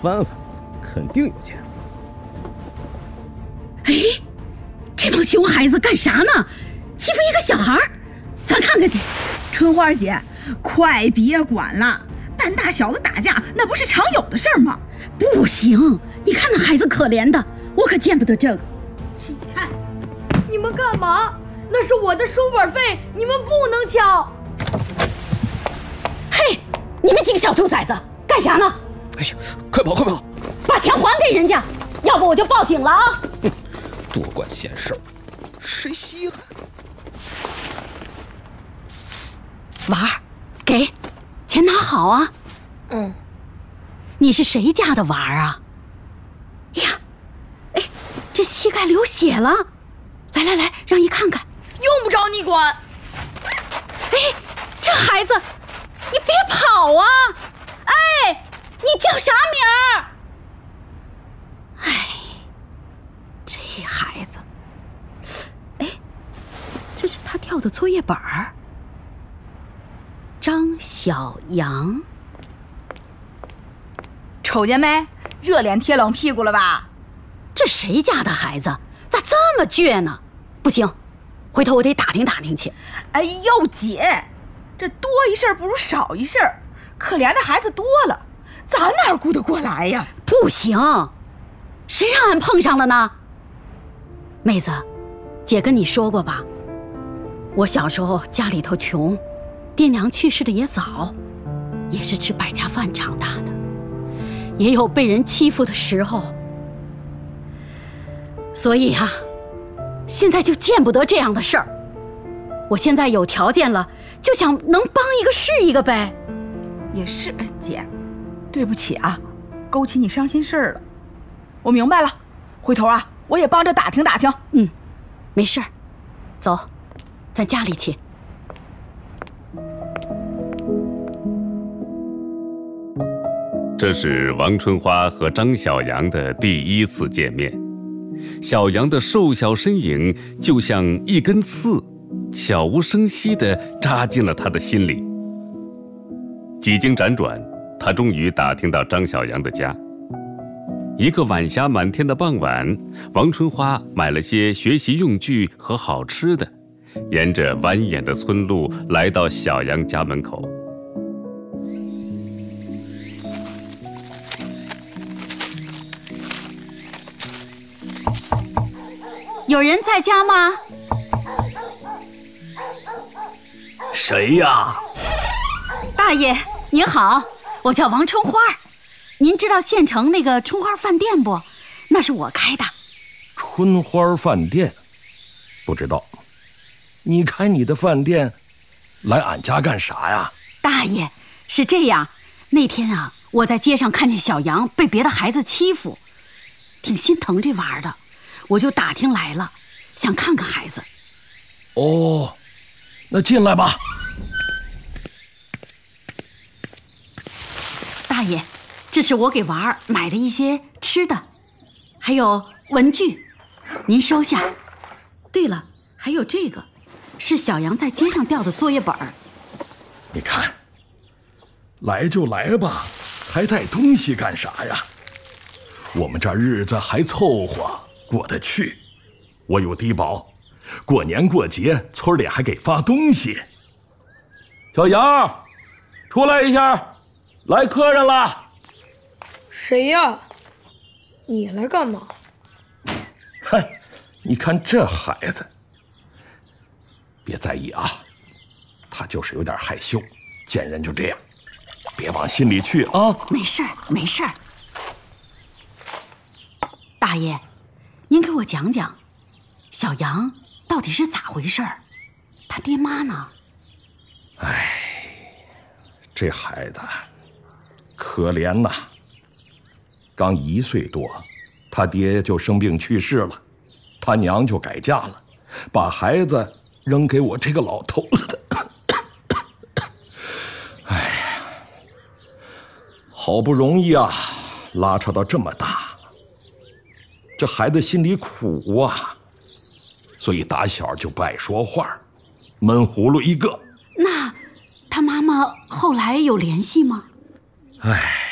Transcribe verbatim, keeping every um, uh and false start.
翻翻，肯定有钱。 哎，这帮熊孩子干啥呢？欺负一个小孩，咱看看去。 春花姐，快别管了，半大小子打架那不是常有的事儿吗？ 不行，你看那孩子可怜的，我可见不得这个。 起开！你们干嘛？那是我的书本费，你们不能抢。 嘿，你们几个小兔崽子干啥呢？ 哎呀，快跑快跑！ 把钱还给人家，要不我就报警了啊！ 多管闲事儿，谁稀罕？ 娃儿，给，钱拿好啊。 嗯。 你是谁家的娃儿啊？哎呀，哎，这膝盖流血了。来来来，让姨看看。 用不着你管。 哎，这孩子，你别跑啊！哎，你叫啥名儿？哎，这孩子，哎，这是他掉的作业本儿。张小阳， 瞅见没？热脸贴冷屁股了吧？ 这谁家的孩子，咋这么倔呢？不行，回头我得打听打听去。 哎呦姐，这多一事不如少一事，可怜的孩子多了，咱哪顾得过来呀？ 不行，谁让俺碰上了呢？妹子，姐跟你说过吧，我小时候家里头穷，爹娘去世的也早，也是吃百家饭长大的，也有被人欺负的时候，所以啊，现在就见不得这样的事儿。我现在有条件了，就想能帮一个是一个呗。 也是，姐，对不起啊，勾起你伤心事儿了。我明白了，回头啊，我也帮着打听打听。 嗯，没事儿，走，咱家里去。 这是王春花和张小阳的第一次见面。小阳的瘦小身影就像一根刺，悄无声息地扎进了他的心里。几经辗转，他终于打听到张小阳的家。一个晚霞满天的傍晚，王春花买了些学习用具和好吃的，沿着蜿蜒的村路来到小阳家门口。 有人在家吗？ 谁呀？ 大爷您好，我叫王春花，您知道县城那个春花饭店不？那是我开的。 春花饭店？不知道。你开你的饭店来俺家干啥呀？ 大爷，是这样，那天啊，我在街上看见小杨被别的孩子欺负，挺心疼这娃儿的，我就打听来了，想看看孩子。 哦，那进来吧。 大爷，这是我给娃儿买的一些吃的，还有文具，您收下。对了，还有这个，是小杨在街上掉的作业本儿。 你看，来就来吧，还带东西干啥呀？我们这日子还凑合过得去，我有低保，过年过节村里还给发东西。小杨，出来一下，来客人了。 谁呀？你来干嘛？ 嗨，你看这孩子，别在意啊，他就是有点害羞，见人就这样，别往心里去啊。 没事儿，没事儿。大爷，您给我讲讲，小杨到底是咋回事儿？他爹妈呢？ 哎，这孩子可怜呐，刚一岁多，他爹就生病去世了，他娘就改嫁了，把孩子扔给我这个老头子。哎呀，好不容易啊，拉扯到这么大，这孩子心里苦啊，所以打小就不爱说话，闷葫芦一个。 那他妈妈后来有联系吗？ 哎。